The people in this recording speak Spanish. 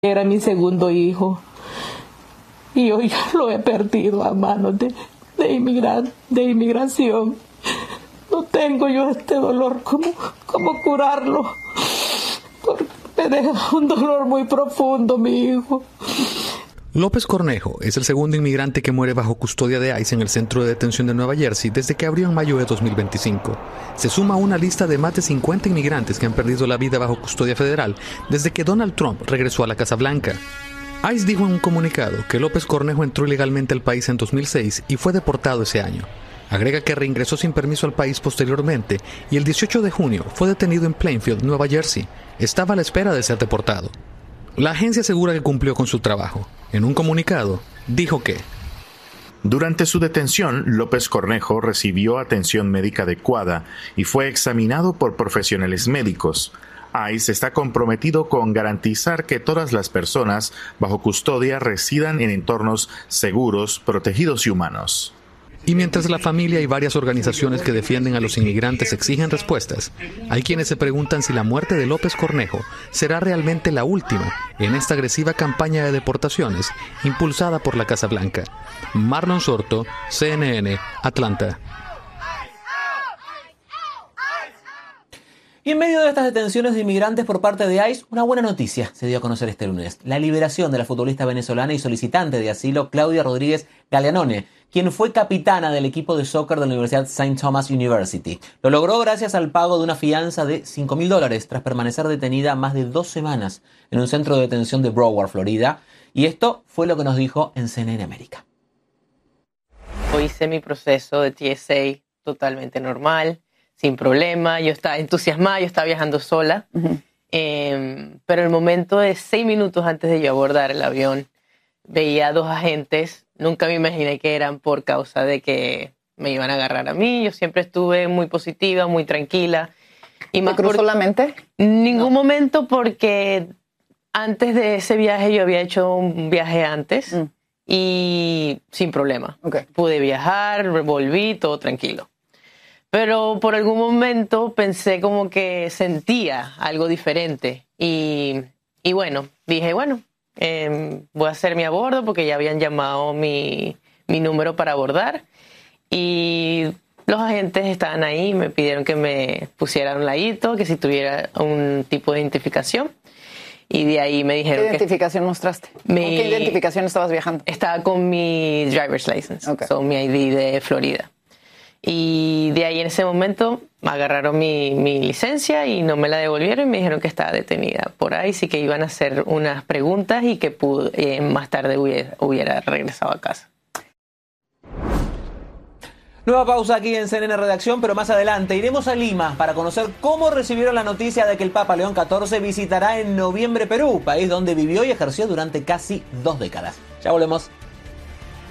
Era mi segundo hijo y hoy ya lo he perdido a manos de inmigración. No tengo yo este dolor, ¿cómo curarlo? Porque me deja un dolor muy profundo mi hijo. López Cornejo es el segundo inmigrante que muere bajo custodia de ICE en el centro de detención de Nueva Jersey desde que abrió en mayo de 2025. Se suma a una lista de más de 50 inmigrantes que han perdido la vida bajo custodia federal desde que Donald Trump regresó a la Casa Blanca. ICE dijo en un comunicado que López Cornejo entró ilegalmente al país en 2006 y fue deportado ese año. Agrega que reingresó sin permiso al país posteriormente y el 18 de junio fue detenido en Plainfield, Nueva Jersey. Estaba a la espera de ser deportado. La agencia asegura que cumplió con su trabajo. En un comunicado, dijo que durante su detención, López Cornejo recibió atención médica adecuada y fue examinado por profesionales médicos. ICE está comprometido con garantizar que todas las personas bajo custodia residan en entornos seguros, protegidos y humanos. Y mientras la familia y varias organizaciones que defienden a los inmigrantes exigen respuestas, hay quienes se preguntan si la muerte de López Cornejo será realmente la última en esta agresiva campaña de deportaciones impulsada por la Casa Blanca. Marlon Sorto, CNN, Atlanta. Y en medio de estas detenciones de inmigrantes por parte de ICE, una buena noticia se dio a conocer este lunes. La liberación de la futbolista venezolana y solicitante de asilo Claudia Rodríguez Galeanone, quien fue capitana del equipo de soccer de la Universidad St. Thomas University. Lo logró gracias al pago de una fianza de $5,000 tras permanecer detenida más de 2 semanas en un centro de detención de Broward, Florida. Y esto fue lo que nos dijo en CNN América. Hoy hice mi proceso de TSA totalmente normal, sin problema. Yo estaba entusiasmada, yo estaba viajando sola. Pero el momento de 6 minutos antes de yo abordar el avión, veía a 2 agentes. Nunca me imaginé que eran por causa de que me iban a agarrar a mí. Yo siempre estuve muy positiva, muy tranquila. Y ¿Te cruzó la mente? Ningún momento, porque antes de ese viaje yo había hecho un viaje antes y sin problema. Okay. Pude viajar, volví, todo tranquilo. Pero por algún momento pensé como que sentía algo diferente. Y bueno, dije, voy a hacer mi abordo porque ya habían llamado mi número para abordar. Y los agentes estaban ahí, me pidieron que me pusiera un ladito, que si tuviera un tipo de identificación. Y de ahí me dijeron ¿Qué identificación mostraste? ¿Con qué identificación estabas viajando? Estaba con mi driver's license, okay. Mi ID de Florida. Y de ahí en ese momento me agarraron mi licencia y no me la devolvieron y me dijeron que estaba detenida por ahí, sí que iban a hacer unas preguntas y que más tarde hubiera regresado a casa. Nueva pausa aquí en CNN Redacción, pero más adelante iremos a Lima para conocer cómo recibieron la noticia de que el Papa León XIV visitará en noviembre Perú, país donde vivió y ejerció durante casi 2 décadas. Ya volvemos.